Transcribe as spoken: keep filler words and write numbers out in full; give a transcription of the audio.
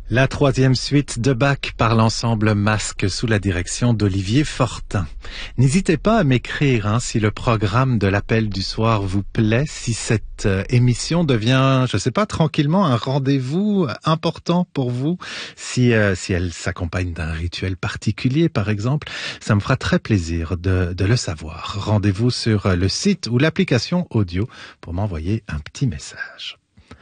La troisième suite de Bach par l'ensemble Masque sous la direction d'Olivier Fortin. N'hésitez pas à m'écrire hein, si le programme de l'appel du soir vous plaît, si cette euh, émission devient, je sais pas, tranquillement un rendez-vous important pour vous, si, euh, si elle s'accompagne d'un rituel particulier par exemple, ça me fera très plaisir de, de le savoir. Rendez-vous sur le site ou l'application audio pour m'envoyer un petit message.